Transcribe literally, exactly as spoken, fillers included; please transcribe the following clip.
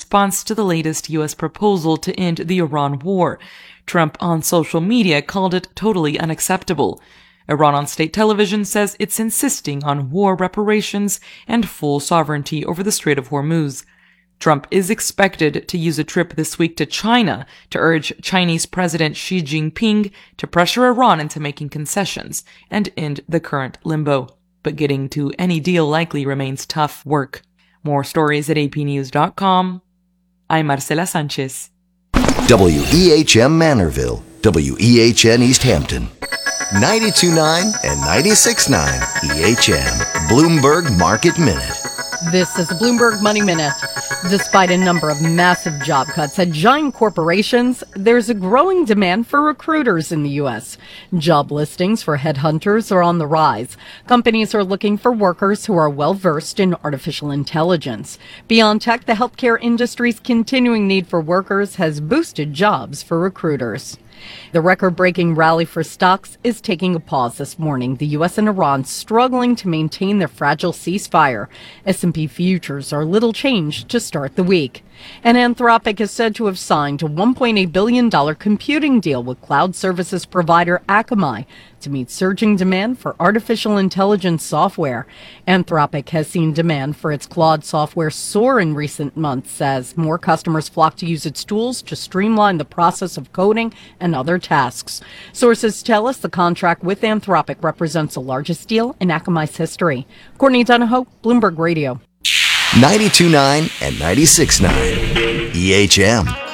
response to the latest U S proposal to end the Iran war. Trump on social media called it totally unacceptable. Iran on state television says it's insisting on war reparations and full sovereignty over the Strait of Hormuz. Trump is expected to use a trip this week to China to urge Chinese President Xi Jinping to pressure Iran into making concessions and end the current limbo. But getting to any deal likely remains tough work. More stories at a p news dot com. I'm Marcela Sanchez. W E H M Manorville, W E H N East Hampton, ninety-two point nine and ninety-six point nine E H M, Bloomberg Market Minute. This is the Bloomberg Money Minute. Despite a number of massive job cuts at giant corporations, there's a growing demand for recruiters in the U S. Job listings for headhunters are on the rise. Companies are looking for workers who are well-versed in artificial intelligence. Beyond tech, the healthcare industry's continuing need for workers has boosted jobs for recruiters. The record-breaking rally for stocks is taking a pause this morning. The U S and Iran struggling to maintain their fragile ceasefire. S and P futures are little changed to start the week. And Anthropic is said to have signed a one point eight billion dollars computing deal with cloud services provider Akamai to meet surging demand for artificial intelligence software. Anthropic has seen demand for its Claude software soar in recent months as more customers flock to use its tools to streamline the process of coding and other tasks. Sources tell us the contract with Anthropic represents the largest deal in Akamai's history. Courtney Donahoe, Bloomberg Radio. ninety-two point nine and ninety-six point nine E H M.